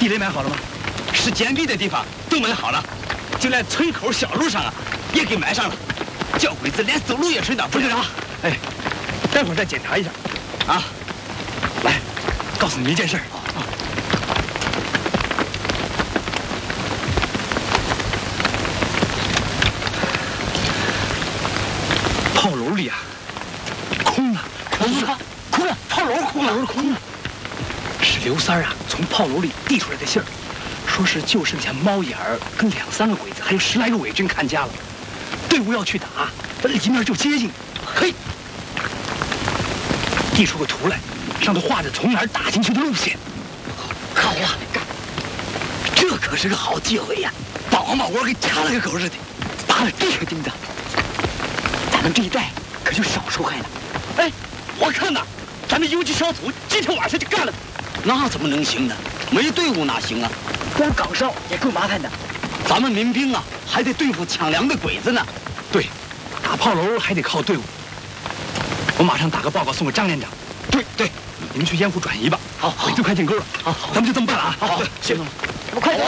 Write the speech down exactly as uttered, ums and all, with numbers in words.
地雷买好了吗？是坚壁的地方都买好了，就连村口小路上啊也给埋上了。叫鬼子连走路也顺当。副队长，哎，待会儿再检查一下。啊，来，告诉你一件事儿。啊。炮楼里啊，空了。空了，空了，炮楼空了，炮楼空了。是刘三儿啊，从炮楼里递出来的信儿，说是就剩下猫眼儿跟两三个鬼子，还有十来个伪军看家了。队伍要去打，咱里面就接应。嘿，递出个图来，上头画着从哪儿打进去的路线。好啊，干！这可是个好机会呀，把王八窝给掐了个狗日的，打了这个钉子，咱们这一带可就少受害了。哎，我看呐，咱们游击小组今天晚上就干了。 那怎么能行呢？没队伍哪行啊？ 光岗哨也够麻烦的。 咱们民兵啊，还得对付抢粮的鬼子呢。 对，打炮楼还得靠队伍。我马上打个报告送给张连长。对对，你们去烟湖转移吧。好，鬼子快进沟了。好，咱们就这么办了啊。好，行，我们快点。